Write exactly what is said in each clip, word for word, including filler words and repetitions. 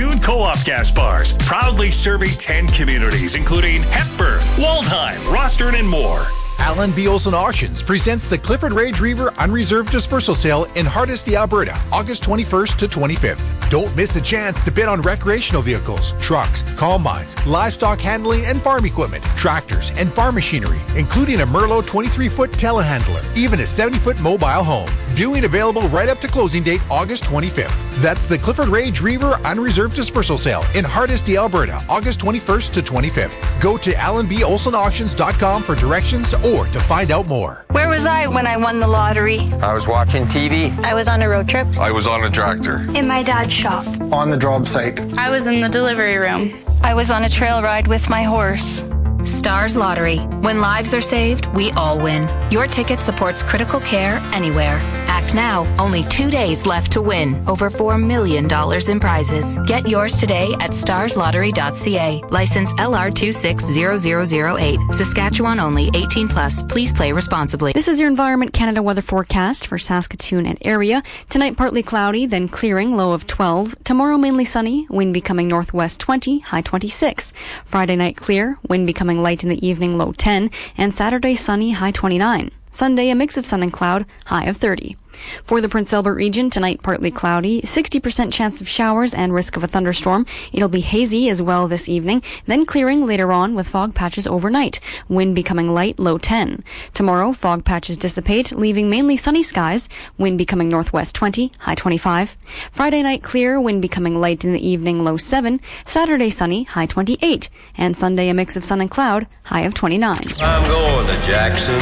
Saskatoon Co-op gas bars, proudly serving ten communities, including Hepburn, Waldheim, Rostern, and more. Alan B. Olson Auctions presents the Clifford Rage Reaver Unreserved Dispersal Sale in Hardisty, Alberta, August twenty-first to twenty-fifth. Don't miss a chance to bid on recreational vehicles, trucks, combines, livestock handling and farm equipment, tractors, and farm machinery, including a Merlot twenty-three foot telehandler, even a seventy foot mobile home. Viewing available right up to closing date August twenty-fifth. That's the Clifford Rage Reaver Unreserved Dispersal Sale in Hardisty, Alberta, August twenty-first to twenty-fifth. Go to alan b olson auctions dot com for directions or to find out more. Where was I when I won the lottery? I was watching T V. I was on a road trip. I was on a tractor. In my dad's shop. On the job site. I was in the delivery room. I was on a trail ride with my horse. Stars Lottery. When lives are saved, we all win. Your ticket supports critical care anywhere. Act now. Only two days left to win. Over four million dollars in prizes. Get yours today at stars lottery dot c a. License L R two six zero zero zero eight. Saskatchewan only. eighteen plus. Please play responsibly. This is your Environment Canada weather forecast for Saskatoon and area. Tonight partly cloudy, then clearing, low of twelve. Tomorrow mainly sunny, wind becoming northwest twenty, high twenty-six. Friday night clear, wind becoming light in the evening, low ten. And Saturday sunny, high twenty-nine. Sunday, a mix of sun and cloud, high of thirty. For the Prince Albert region, tonight partly cloudy, sixty percent chance of showers and risk of a thunderstorm. It'll be hazy as well this evening, then clearing later on with fog patches overnight. Wind becoming light, low ten. Tomorrow, fog patches dissipate, leaving mainly sunny skies. Wind becoming northwest twenty, high twenty-five. Friday night clear, wind becoming light in the evening, low seven. Saturday sunny, high twenty-eight. And Sunday a mix of sun and cloud, high of twenty-nine. I'm going to Jackson.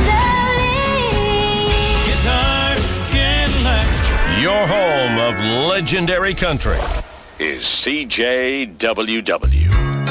Your home of legendary country is C J W W.